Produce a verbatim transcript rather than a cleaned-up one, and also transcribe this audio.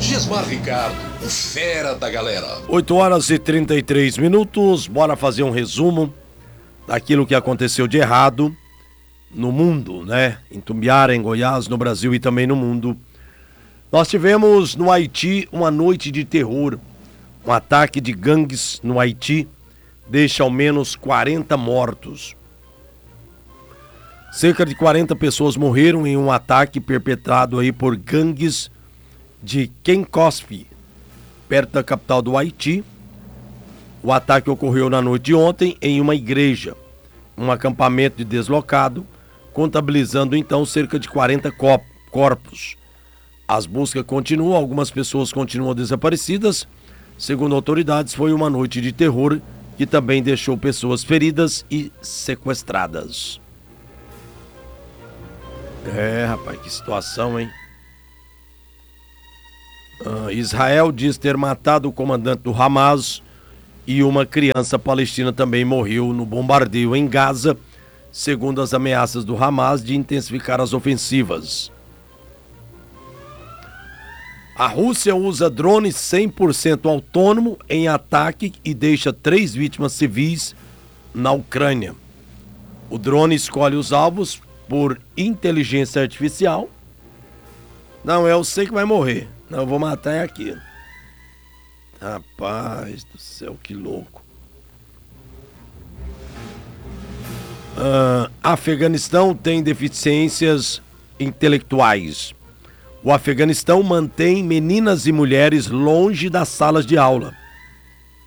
Gismar Ricardo, o fera da galera. oito horas e trinta e três minutos, bora fazer um resumo daquilo que aconteceu de errado no mundo, né? Em Tumbiara, em Goiás, no Brasil e também no mundo. Nós tivemos no Haiti uma noite de terror. Um ataque de gangues no Haiti deixa ao menos quarenta mortos. Cerca de quarenta pessoas morreram em um ataque perpetrado aí por gangues de Kenkospi, perto da capital do Haiti. O ataque ocorreu na noite de ontem em uma igreja, um acampamento de deslocado, contabilizando então cerca de quarenta corpos. As buscas continuam, algumas pessoas continuam desaparecidas. Segundo autoridades, foi uma noite de terror que também deixou pessoas feridas e sequestradas. É, rapaz, que situação, hein? Ah, Israel diz ter matado o comandante do Hamas e uma criança palestina também morreu no bombardeio em Gaza, segundo as ameaças do Hamas de intensificar as ofensivas. A Rússia usa drone cem por cento autônomo em ataque e deixa três vítimas civis na Ucrânia. O drone escolhe os alvos por inteligência artificial. Não, eu sei que vai morrer. Não, eu vou matar é aquilo. Rapaz do céu, que louco. Ah, Afeganistão tem deficiências intelectuais. O Afeganistão mantém meninas e mulheres longe das salas de aula.